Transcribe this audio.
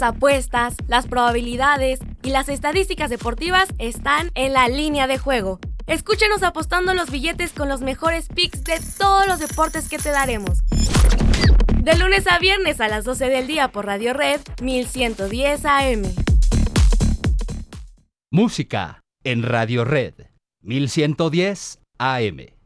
apuestas, las probabilidades y las estadísticas deportivas están en La Línea de Juego. Escúchanos apostando los billetes con los mejores picks de todos los deportes que te daremos. De lunes a viernes a las 12 del día por Radio Red 1110 AM. Música en Radio Red 1110 AM.